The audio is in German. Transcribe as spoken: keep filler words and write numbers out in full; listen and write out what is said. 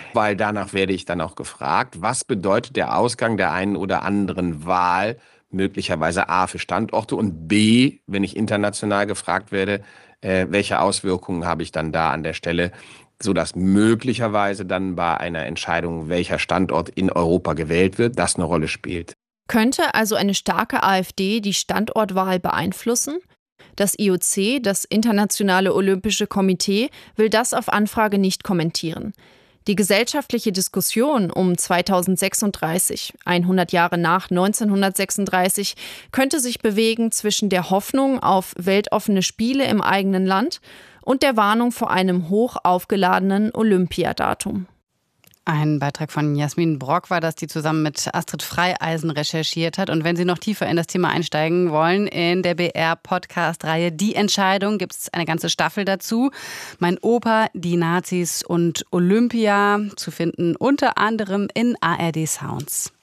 weil danach werde ich dann auch gefragt, was bedeutet der Ausgang der einen oder anderen Wahl möglicherweise A für Standorte und B, wenn ich international gefragt werde, äh, welche Auswirkungen habe ich dann da an der Stelle, sodass möglicherweise dann bei einer Entscheidung, welcher Standort in Europa gewählt wird, das eine Rolle spielt. Könnte also eine starke AfD die Standortwahl beeinflussen? Das I O C, das Internationale Olympische Komitee, will das auf Anfrage nicht kommentieren. Die gesellschaftliche Diskussion um zweitausendsechsunddreißig, hundert Jahre nach neunzehnhundertsechsunddreißig, könnte sich bewegen zwischen der Hoffnung auf weltoffene Spiele im eigenen Land und der Warnung vor einem hoch aufgeladenen Olympiadatum. Ein Beitrag von Jasmin Brock war das, die zusammen mit Astrid Freieisen recherchiert hat. Und wenn Sie noch tiefer in das Thema einsteigen wollen, in der B R-Podcast-Reihe Die Entscheidung gibt es eine ganze Staffel dazu. Mein Opa, die Nazis und Olympia zu finden, unter anderem in A R D Sounds.